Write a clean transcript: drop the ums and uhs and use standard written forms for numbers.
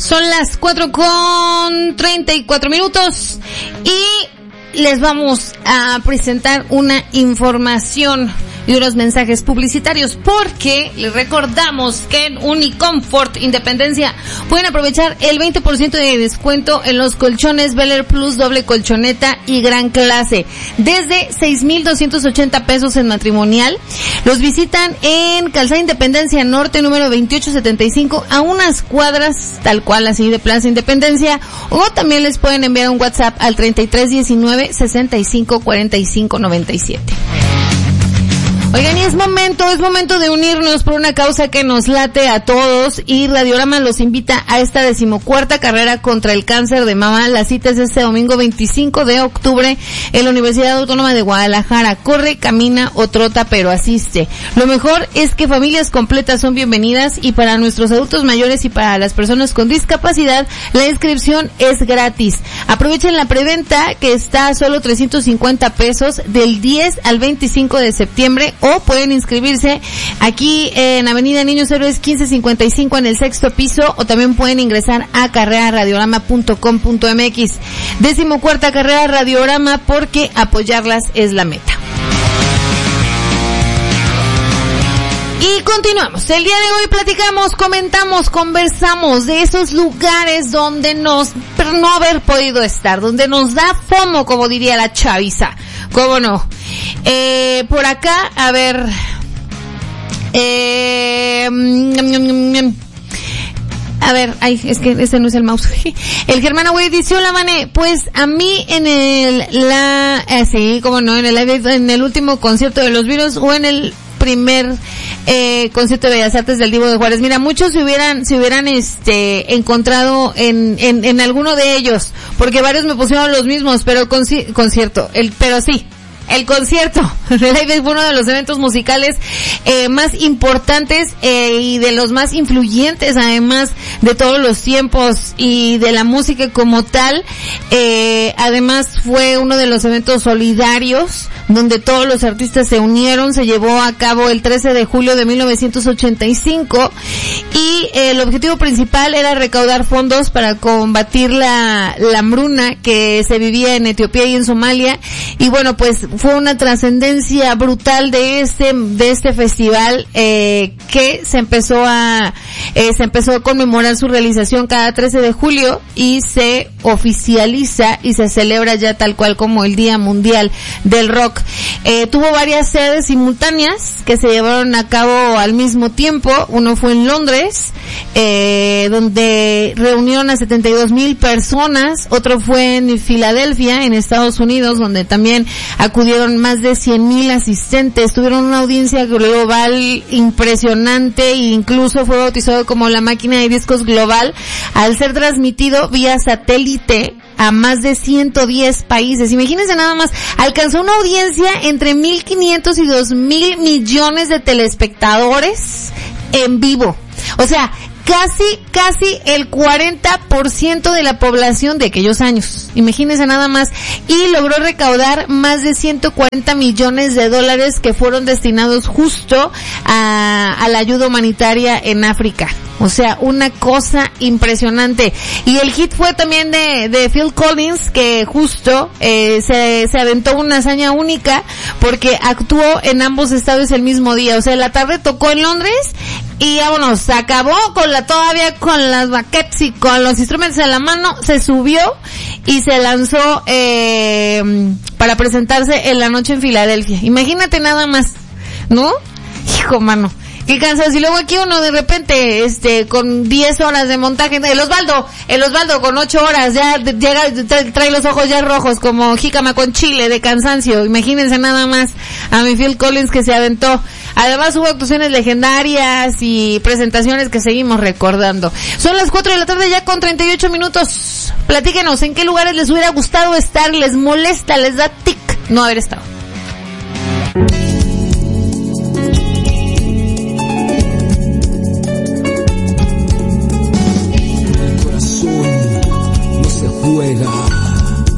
Son las 4:34 y les vamos a presentar una información y unos mensajes publicitarios, porque les recordamos que en Unicomfort Independencia pueden aprovechar el 20% de descuento en los colchones Bel Air Plus doble colchoneta y gran clase, desde 6,280 pesos en matrimonial. Los visitan en Calzada Independencia Norte, número 2875, a unas cuadras, tal cual así, de Plaza Independencia, o también les pueden enviar un WhatsApp al 3319-654597. Oigan, y es momento de unirnos por una causa que nos late a todos, y Radiorama los invita a esta 14ª carrera contra el cáncer de mama. La cita es este domingo 25 de octubre en la Universidad Autónoma de Guadalajara. Corre, camina o trota, pero asiste. Lo mejor es que familias completas son bienvenidas, y para nuestros adultos mayores y para las personas con discapacidad, la inscripción es gratis. Aprovechen la preventa, que está a solo 350 pesos del 10 al 25 de septiembre, o pueden inscribirse aquí en Avenida Niños Héroes 1555 en el 6º piso, o también pueden ingresar a carreraradiorama.com.mx. 14ª carrera Radiorama, porque apoyarlas es la meta. Y continuamos. El día de hoy platicamos, comentamos, conversamos de esos lugares donde no haber podido estar, donde nos da FOMO, como diría la chaviza. ¿Cómo no? Por acá, a ver, ay, es que ese no es el mouse. El Germán güey dice, hola Mané, pues a mí en sí, como no, en el último concierto de los Virus, o en el primer concierto de Bellas Artes del Divo de Juárez. Mira, muchos se hubieran encontrado en alguno de ellos, porque varios me pusieron los mismos, pero el concierto fue uno de los eventos musicales más importantes y de los más influyentes, además de todos los tiempos y de la música como tal. Además fue uno de los eventos solidarios donde todos los artistas se unieron. Se llevó a cabo el 13 de julio de 1985 y el objetivo principal era recaudar fondos para combatir la hambruna que se vivía en Etiopía y en Somalia. Y bueno, pues fue una trascendencia brutal de este festival, que se empezó a conmemorar su realización cada 13 de julio y se oficializa y se celebra ya tal cual como el Día Mundial del Rock. Tuvo varias sedes simultáneas que se llevaron a cabo al mismo tiempo. Uno fue en Londres, donde reunieron a 72,000 personas. Otro fue en Filadelfia, en Estados Unidos, donde también acudieron más de 100,000 asistentes. Tuvieron una audiencia global impresionante, e incluso fue bautizado como la máquina de discos global al ser transmitido vía satélite a más de 110 países. Imagínense nada más, alcanzó una audiencia entre 1,500 y 2,000 millones de telespectadores en vivo. O sea, casi el 40% de la población de aquellos años. Imagínense nada más. Y logró recaudar más de 140 millones de dólares que fueron destinados justo a la ayuda humanitaria en África. O sea, una cosa impresionante. Y el hit fue también de Phil Collins, que justo se aventó una hazaña única porque actuó en ambos estadios el mismo día. O sea, en la tarde tocó en Londres y vámonos, se acabó todavía con las baquettes y con los instrumentos en la mano, se subió y se lanzó para presentarse en la noche en Filadelfia. Imagínate nada más, ¿no? Hijo, mano, qué cansado. Y luego aquí uno de repente, con 10 horas de montaje, el Osvaldo con 8 horas, ya llega, trae los ojos ya rojos como jícama con chile de cansancio. Imagínense nada más a mi Phil Collins, que se aventó. Además hubo actuaciones legendarias y presentaciones que seguimos recordando. Son las 4 de la tarde ya con 38 minutos. Platíquenos, ¿en qué lugares les hubiera gustado estar? ¿Les molesta, les da tic no haber estado?